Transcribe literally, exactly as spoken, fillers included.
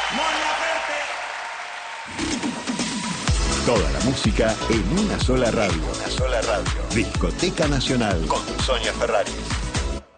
Mon Laferte. Toda la música en una sola radio. Una sola radio. Discoteca Nacional Con Sonia Ferraris.